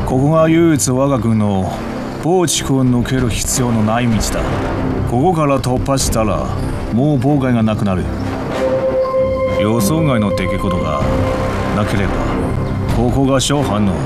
ここが唯一我が軍の防地を抜ける必要のない道だ。ここから突破したらもう妨害がなくなる。予想外の出来事がなければ、ここが勝敗の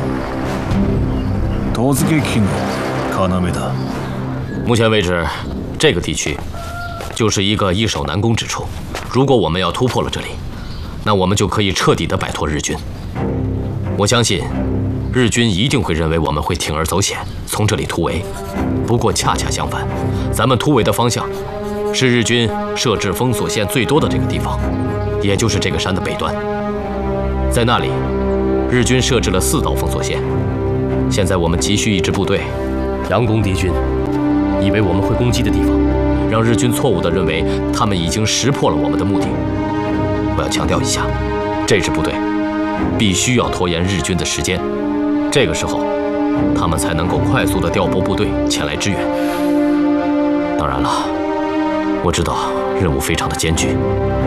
突撃の要だ。 目前为止，这个地区就是一个易守难攻之处。如果我们要突破了这里，那我们就可以彻底的摆脱日军。我相信，日军一定会认为我们会铤而走险，从这里突围。不过恰恰相反，咱们突围的方向是日军设置封锁线最多的这个地方，也就是这个山的北端。在那里，日军设置了4道封锁线。现在我们急需一支部队，佯攻敌军，以为我们会攻击的地方，让日军错误地认为他们已经识破了我们的目的。我要强调一下，这支部队必须要拖延日军的时间，这个时候他们才能够快速地调拨部队前来支援。当然了，我知道任务非常的艰巨。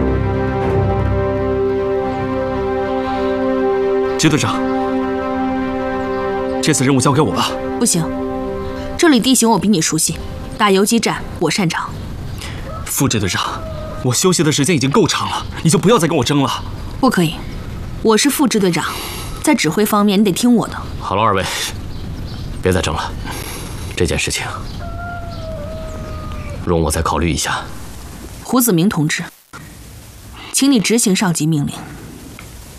支队长，这次任务交给我吧。 不行，这里地形我比你熟悉，打游击战我擅长。 副支队长，我休息的时间已经够长了，你就不要再跟我争了。 不可以，我是副支队长，在指挥方面你得听我的。 好了，二位，别再争了，这件事情容我再考虑一下。 胡子明同志，请你执行上级命令。